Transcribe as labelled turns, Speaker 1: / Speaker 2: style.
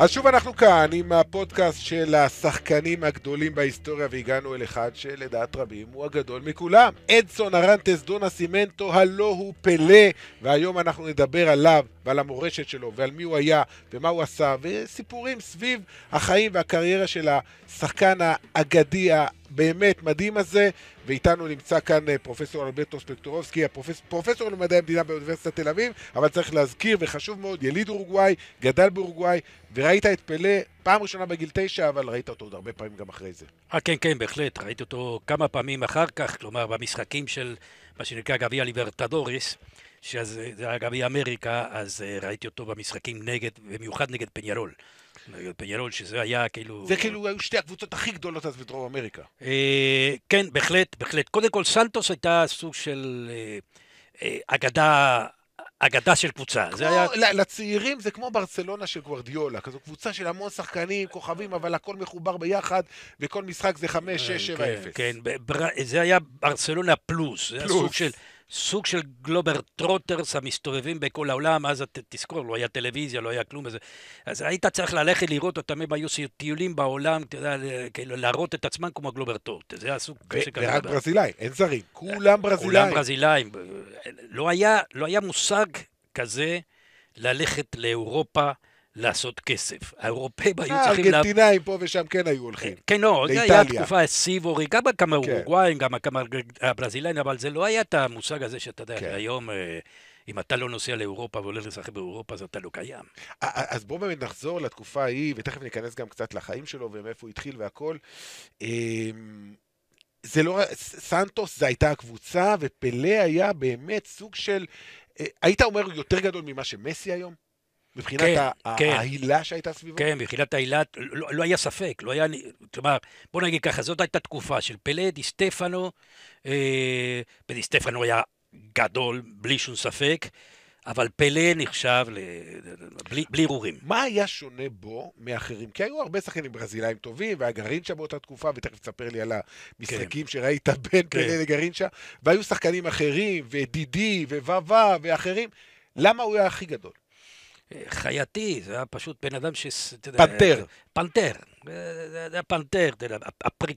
Speaker 1: אז שוב אנחנו כאן עם הפודקאסט של השחקנים הגדולים בהיסטוריה, והגענו אל אחד שלדעת רבים הוא הגדול מכולם. אדסון ארנטס דו נסימנטו, הלא הוא פלה, והיום אנחנו נדבר עליו ועל המורשת שלו ועל מי הוא היה ומה הוא עשה, וסיפורים סביב החיים והקריירה של השחקן האגדי באמת מדהים הזה. ואיתנו נמצא כאן פרופסור אלברטו ספקטורובסקי, פרופסור למדעי המדינה באוניברסיטת תל אביב, אבל צריך להזכיר, וחשוב מאוד, יליד אורוגוואי, גדל באורוגוואי, וראית את פלה פעם ראשונה בגיל 9, אבל ראית אותו עוד הרבה פעמים גם אחרי זה.
Speaker 2: כן, בהחלט. ראיתי אותו כמה פעמים אחר כך, כלומר במשחקים של מה שנקרא גביע ליברטדוריס, שזה היה גביע אמריקה, אז ראיתי אותו במשחקים נגד, במיוחד נגד פניארול. פניארול, שזה היה כאילו...
Speaker 1: זה כאילו היו שתי הקבוצות הכי גדולות אז בדרום אמריקה.
Speaker 2: כן, בהחלט. קודם כל, סנטוס הייתה סוג של אגדה של קבוצה.
Speaker 1: לצעירים זה כמו ברצלונה של גוארדיולה, כזו קבוצה של המון שחקנים, כוכבים, אבל הכל מחובר ביחד, וכל משחק זה 5, 6, 7, 0.
Speaker 2: כן, זה היה ברצלונה פלוס. זה היה סוג של גלובר טרוטרס המסתובבים בכל העולם. אז תזכור, לא היה טלוויזיה, לא היה כלום. אז היית צריך ללכת לראות אותם, הם היו טיולים בעולם, להראות את עצמם כמו גלובר טרוטרס. זה היה סוג
Speaker 1: כזה. ורק ברזילאים, אין זרים, כולם ברזילאים.
Speaker 2: כולם ברזילאים. לא היה מושג כזה ללכת לאירופה לעשות כסף. האירופאים היו צריכים...
Speaker 1: ארגנטינאים פה ושם כן היו הולכים.
Speaker 2: כן, לא, זה היה תקופה סיבורי, גם כמה אורוגוואים, גם כמה ברזילאים, אבל זה לא היה את המושג הזה שאתה יודע, היום, אם אתה לא נוסע לאירופה והולך לשחק באירופה, אז אתה לא קיים.
Speaker 1: אז בואו באמת נחזור לתקופה ההיא, ותכף ניכנס גם קצת לחיים שלו, ומאיפה הוא התחיל והכל. זה לא... סנטוס זה הייתה הקבוצה, ופלה היה באמת סוג של... היית אומר יותר גדול ממה שמסי היום? מבחינת ההילה שהייתה סביבו?
Speaker 2: כן, מבחינת ההילה לא היה ספק, לא היה, כלומר, בוא נגיד ככה, זאת הייתה תקופה של פלה, די סטפנו, ודי סטפנו היה גדול, בלי שום ספק, אבל פלה נחשב בלי ערעורים.
Speaker 1: מה היה שונה בו מאחרים? כי היו הרבה שחקנים ברזילאים טובים, והיה גרינצ'ה באותה תקופה, ותכף תספר לי על המשחקים שראית בין פלה לגרינצ'ה, והיו שחקנים אחרים, ודידי, וואווה, ואחרים. למה הוא היה הכי גדול?
Speaker 2: חייתי, זה היה פשוט בן אדם
Speaker 1: פנתר.
Speaker 2: פנתר. זה היה פנתר.